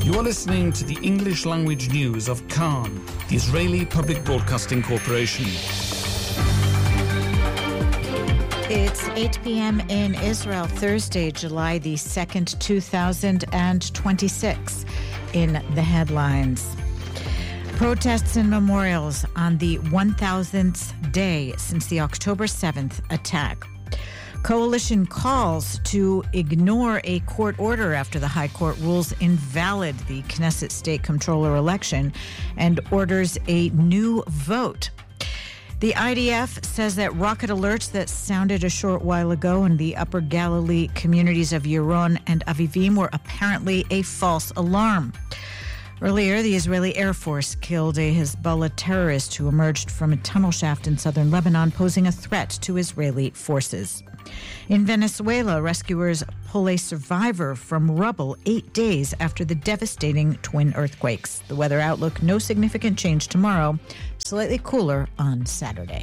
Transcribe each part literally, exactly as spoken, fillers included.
You are listening to the English language news of Khan, the Israeli Public Broadcasting Corporation. It's eight p.m. in Israel, Thursday, July the second, two thousand twenty-six. In the headlines, protests and memorials on the one thousandth day since the October seventh attack. Coalition calls to ignore a court order after the High Court rules invalid the Knesset State Comptroller election and orders a new vote. The I D F says that rocket alerts that sounded a short while ago in the Upper Galilee communities of Yaron and Avivim were apparently a false alarm. Earlier, the Israeli Air Force killed a Hezbollah terrorist who emerged from a tunnel shaft in southern Lebanon, posing a threat to Israeli forces. In Venezuela, rescuers pull a survivor from rubble eight days after the devastating twin earthquakes. The weather outlook, no significant change tomorrow, slightly cooler on Saturday.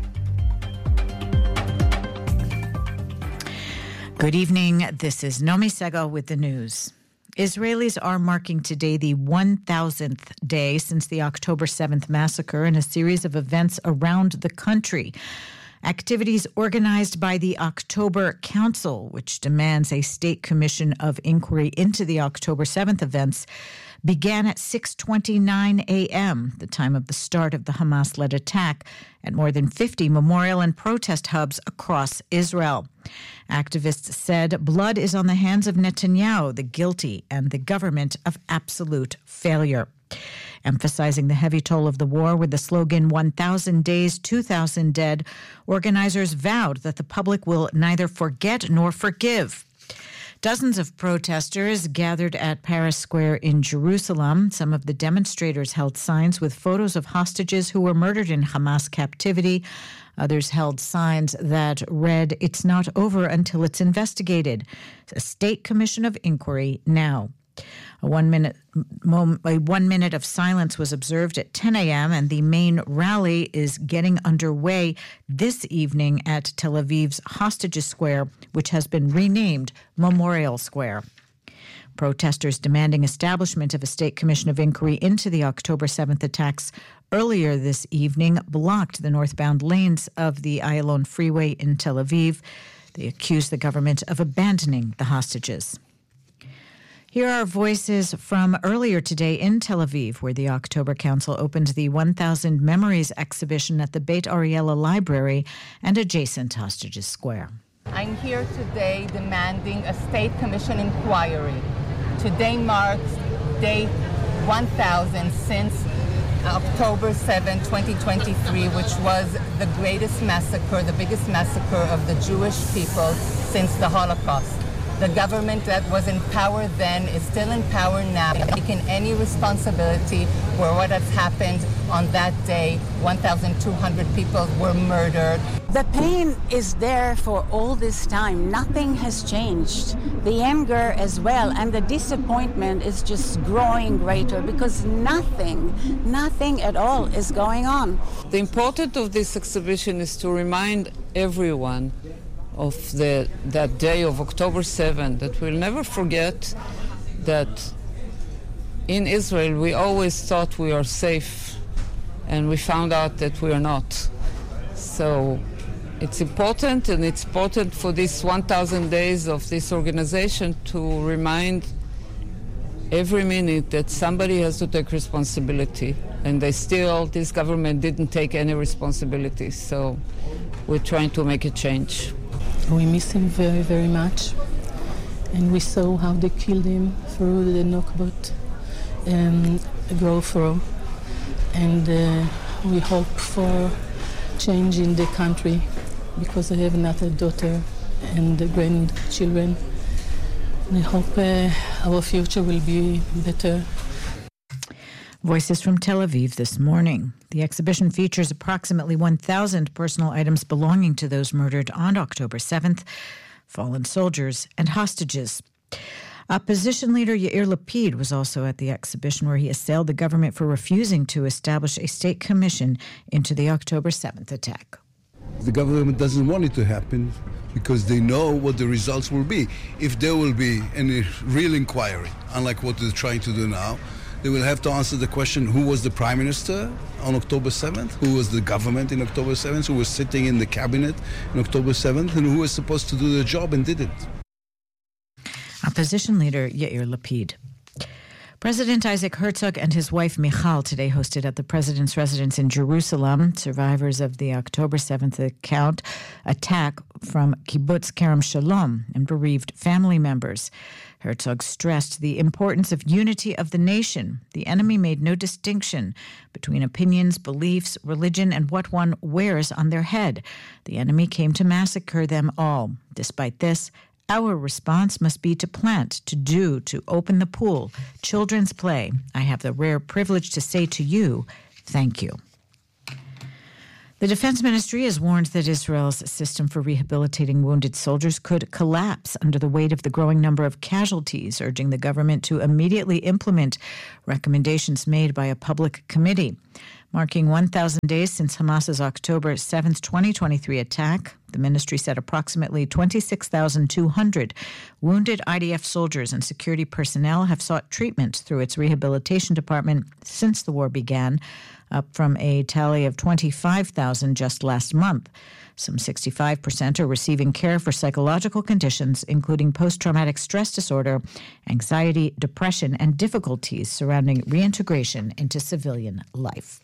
Good evening. This is Nomi Segal with the news. Israelis are marking today the one thousandth day since the October seventh massacre in a series of events around the country. Activities organized by the October Council, which demands a state commission of inquiry into the October seventh events, began at six twenty-nine a.m., the time of the start of the Hamas-led attack, at more than fifty memorial and protest hubs across Israel. Activists said blood is on the hands of Netanyahu, the guilty, and the government of absolute failure. Emphasizing the heavy toll of the war with the slogan one thousand days, two thousand dead, organizers vowed that the public will neither forget nor forgive. Dozens of protesters gathered at Paris Square in Jerusalem. Some of the demonstrators held signs with photos of hostages who were murdered in Hamas captivity. Others held signs that read, "It's not over until it's investigated. A state commission of inquiry now." A one minute moment, a one minute of silence was observed at ten a.m. and the main rally is getting underway this evening at Tel Aviv's Hostages Square, which has been renamed Memorial Square. Protesters demanding establishment of a state commission of inquiry into the October seventh attacks earlier this evening blocked the northbound lanes of the Ayalon freeway in Tel Aviv. They accused the government of abandoning the hostages. Here are voices from earlier today in Tel Aviv, where the October Council opened the one thousand Memories exhibition at the Beit Ariella Library and adjacent Hostages Square. I'm here today demanding a state commission inquiry. Today marks day one thousand since October seventh, twenty twenty-three, which was the greatest massacre, the biggest massacre of the Jewish people since the Holocaust. The government that was in power then is still in power now, taking any responsibility for what has happened on that day. one thousand two hundred people were murdered. The pain is there for all this time. Nothing has changed. The anger as well, and the disappointment is just growing greater because nothing, nothing at all is going on. The importance of this exhibition is to remind everyone of the, that day of October seventh, that we'll never forget that in Israel we always thought we are safe, and we found out that we are not. So it's important, and it's important for this one thousand days of this organization to remind every minute that somebody has to take responsibility, and they still, this government didn't take any responsibility, so we're trying to make a change. We miss him very, very much, and we saw how they killed him through the Nokbot and go through, and uh, we hope for change in the country because I have another daughter and the grandchildren, and I hope uh, our future will be better. Voices from Tel Aviv this morning. The exhibition features approximately one thousand personal items belonging to those murdered on October seventh, fallen soldiers, and hostages. Opposition leader Yair Lapid was also at the exhibition, where he assailed the government for refusing to establish a state commission into the October seventh attack. the government doesn't want it to happen because they know what the results will be. If there will be any real inquiry, unlike what they're trying to do now, they will have to answer the question, who was the prime minister on October seventh, who was the government in October seventh, who was sitting in the cabinet on October seventh, and who was supposed to do the job and didn't. Opposition leader Yair Lapid. President Isaac Herzog and his wife Michal today hosted at the president's residence in Jerusalem survivors of the October seventh account attack from Kibbutz Kerem Shalom and bereaved family members. Herzog stressed the importance of unity of the nation. The enemy made no distinction between opinions, beliefs, religion, and what one wears on their head. The enemy came to massacre them all. Despite this, our response must be to plant, to do, to open the pool, children's play. I have the rare privilege to say to you, thank you. The Defense Ministry has warned that Israel's system for rehabilitating wounded soldiers could collapse under the weight of the growing number of casualties, urging the government to immediately implement recommendations made by a public committee. Marking one thousand days since Hamas's October seventh, twenty twenty-three attack, the ministry said approximately twenty-six thousand two hundred wounded I D F soldiers and security personnel have sought treatment through its rehabilitation department since the war began, up from a tally of twenty-five thousand just last month. Some sixty-five percent are receiving care for psychological conditions, including post-traumatic stress disorder, anxiety, depression, and difficulties surrounding reintegration into civilian life.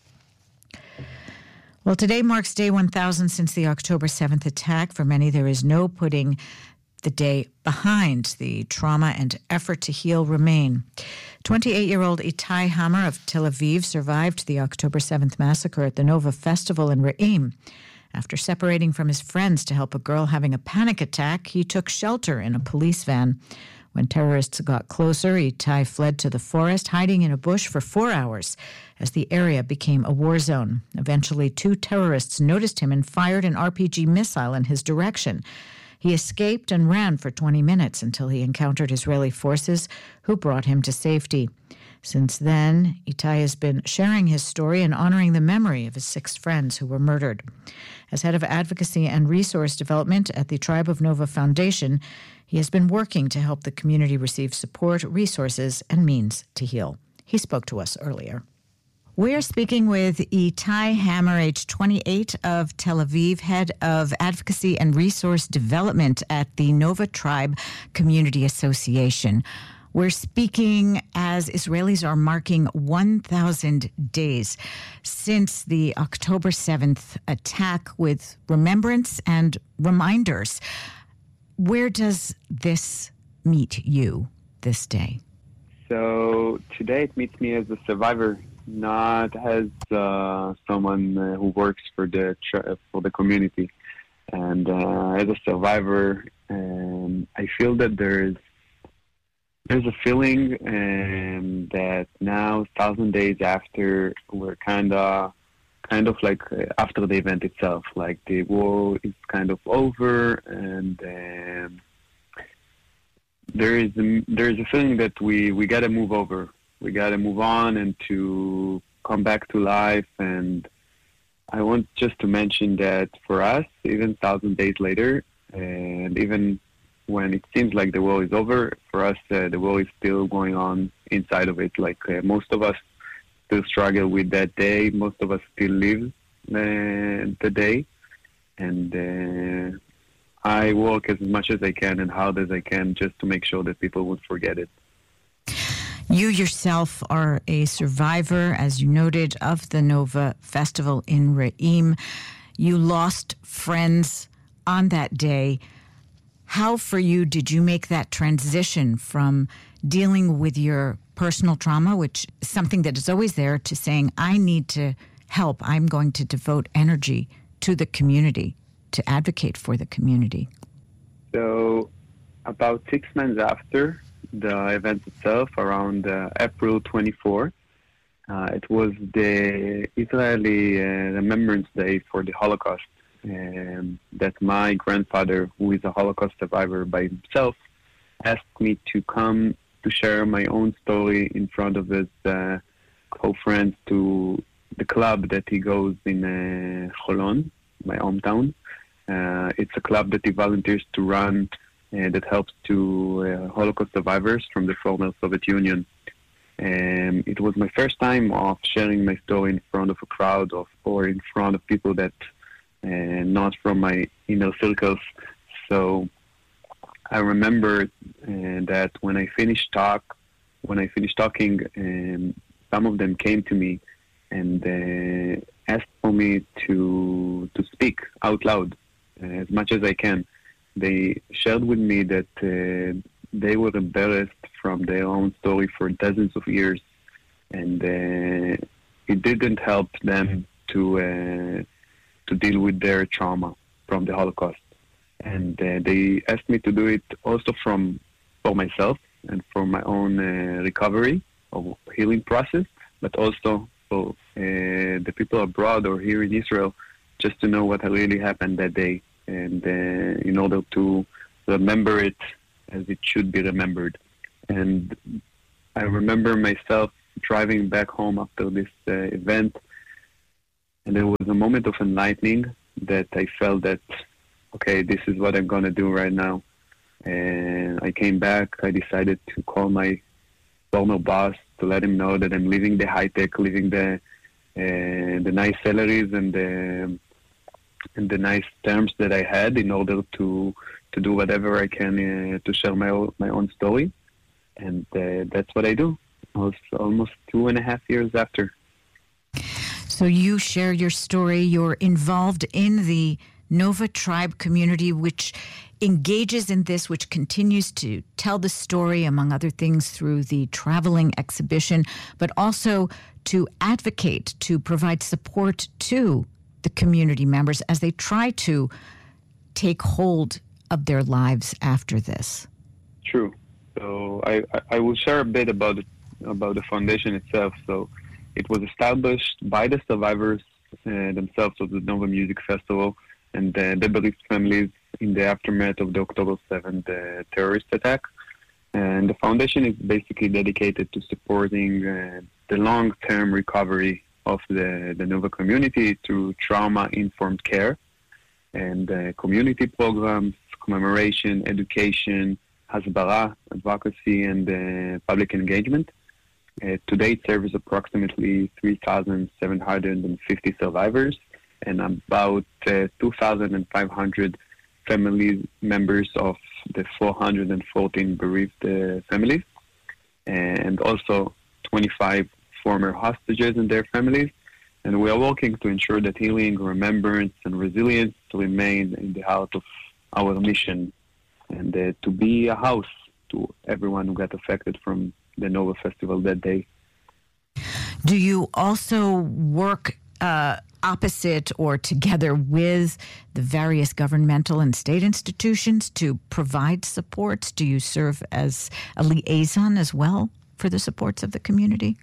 Well, today marks day one thousand since the October seventh attack. For many, there is no putting the day behind. The trauma and effort to heal remain. twenty-eight-year-old Itai Hammer of Tel Aviv survived the October seventh massacre at the Nova Festival in Re'im. After separating from his friends to help a girl having a panic attack, he took shelter in a police van. When terrorists got closer, Itai fled to the forest, hiding in a bush for four hours as the area became a war zone. Eventually, two terrorists noticed him and fired an R P G missile in his direction. He escaped and ran for twenty minutes until he encountered Israeli forces who brought him to safety. Since then, Itai has been sharing his story and honoring the memory of his six friends who were murdered. As head of advocacy and resource development at the Tribe of Nova Foundation, he has been working to help the community receive support, resources, and means to heal. He spoke to us earlier. We're speaking with Itai Hammer, age twenty-eight, of Tel Aviv, head of advocacy and resource development at the Nova Tribe Community Association. We're speaking as Israelis are marking one thousand days since the October seventh attack, with remembrance and reminders. Where does this meet you this day? So today it meets me as a survivor, not as uh, someone uh, who works for the for the community. And uh, as a survivor, um, I feel that there's there's a feeling um, that now, thousand days after, we're kind of kind of like uh, after the event itself, like the war is kind of over, and um, there is a, there is a feeling that we, we got to move over. We got to move on and to come back to life. And I want just to mention that for us, even thousand days later, and even when it seems like the war is over, for us, uh, the war is still going on inside of it. Like uh, most of us still struggle with that day. Most of us still live uh, the day. And uh, I work as much as I can and hard as I can just to make sure that people won't forget it. You yourself are a survivor, as you noted, of the Nova Festival in Re'im. You lost friends on that day. How, for you, did you make that transition from dealing with your personal trauma, which is something that is always there, to saying, I need to help, I'm going to devote energy to the community, to advocate for the community? So about six months after the event itself, around uh, April twenty-fourth, uh, it was the Israeli uh, Remembrance Day for the Holocaust. Um, that my grandfather, who is a Holocaust survivor by himself, asked me to come to share my own story in front of his uh, co-friends to the club that he goes in uh, Holon, my hometown. Uh, it's a club that he volunteers to run uh, that helps to uh, Holocaust survivors from the former Soviet Union. And it was my first time of sharing my story in front of a crowd of, or in front of people that uh, not from my inner circles. So I remember uh, that when I finished talk, when I finished talking, um, some of them came to me and uh, asked for me to to speak out loud uh, as much as I can. They shared with me that uh, they were embarrassed from their own story for dozens of years, and uh, it didn't help them to uh, to deal with their trauma from the Holocaust. And uh, they asked me to do it also from for myself and for my own uh, recovery or healing process, but also for uh, the people abroad or here in Israel, just to know what really happened that day, and uh, in order to remember it as it should be remembered. And I remember myself driving back home after this uh, event, and there was a moment of enlightening that I felt that, okay, this is what I'm going to do right now. And I came back. I decided to call my former boss to let him know that I'm leaving the high tech, leaving the uh, the nice salaries and the and the nice terms that I had in order to to do whatever I can uh, to share my own, my own story, and uh, that's what I do. Almost almost two and a half years after. So you share your story. You're involved in the Nova Tribe community, which engages in this, which continues to tell the story, among other things, through the traveling exhibition, but also to advocate, to provide support to the community members as they try to take hold of their lives after this. True. So I, I will share a bit about it, about the foundation itself. So it was established by the survivors uh, themselves of the Nova Music Festival and uh, the bereaved families in the aftermath of the October seventh uh, terrorist attack. And the foundation is basically dedicated to supporting uh, the long-term recovery of the, the Nova community through trauma-informed care and uh, community programs, commemoration, education, hasbara, advocacy, and uh, public engagement. Uh, to date, serves approximately three thousand seven hundred fifty survivors and about uh, two thousand five hundred family members of the four hundred fourteen bereaved uh, families, and also twenty-five former hostages and their families. And we are working to ensure that healing, remembrance, and resilience remain in the heart of our mission, and uh, to be a house to everyone who got affected from the Nova Festival that day. Do you also work uh, opposite or together with the various governmental and state institutions to provide supports? Do you serve as a liaison as well for the supports of the community?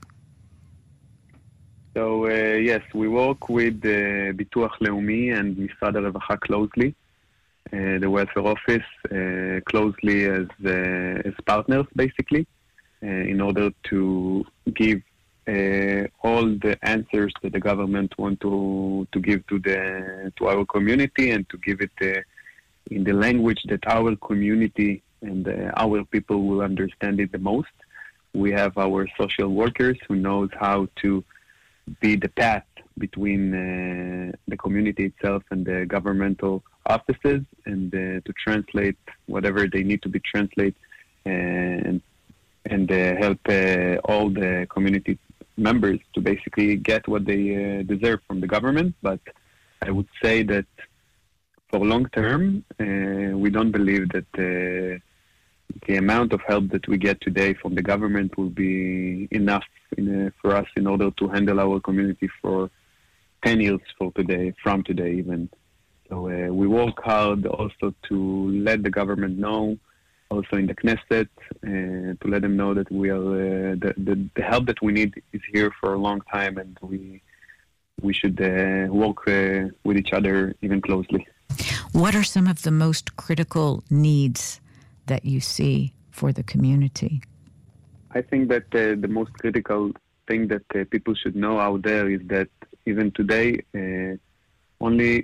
So, uh, yes, we work with uh, Bituach Leumi and Misrad HaRevacha closely, uh, the welfare office uh, closely as, uh, as partners, basically, uh, in order to give uh, all the answers that the government want to to give to the to our community, and to give it uh, in the language that our community and uh, our people will understand it the most. We have our social workers who knows how to be the path between uh, the community itself and the governmental offices, and uh, to translate whatever they need to be translated, and and uh, help uh, all the community members to basically get what they uh, deserve from the government. But I would say that for long term, uh, we don't believe that uh, the amount of help that we get today from the government will be enough in, uh, for us in order to handle our community for ten years for today, from today even. So uh, we work hard also to let the government know, also in the Knesset, uh, to let them know that we are uh, the, the the help that we need is here for a long time, and we we should uh, work uh, with each other even closely. What are some of the most critical needs that you see for the community? I think that uh, the most critical thing that uh, people should know out there is that even today, uh, only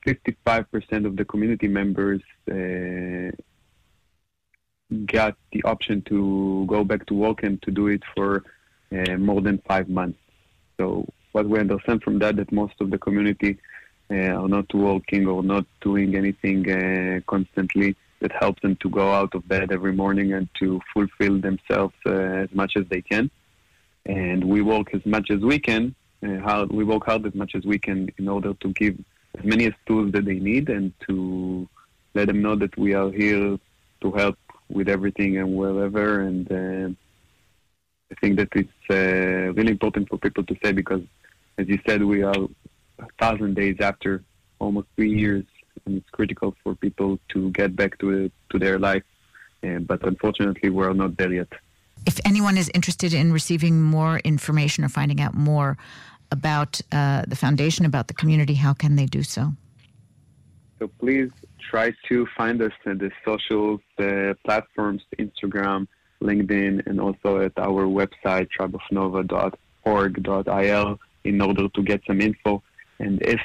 fifty-five percent of the community members uh, got the option to go back to work and to do it for uh, more than five months. So what we understand from that, that most of the community uh, are not working or not doing anything uh, constantly that helps them to go out of bed every morning and to fulfill themselves uh, as much as they can. And we work as much as we can, uh, hard, we work hard as much as we can in order to give as many as tools that they need and to let them know that we are here to help with everything and wherever. And uh, I think that it's uh, really important for people to say, because as you said, we are a thousand days after almost three years, and it's critical for people to get back to to their life. Uh, but unfortunately, we're not there yet. If anyone is interested in receiving more information or finding out more about uh, the foundation, about the community, how can they do so? So please try to find us at the social uh, platforms, Instagram, LinkedIn, and also at our website, tribe of nova dot org dot I L, in order to get some info. And if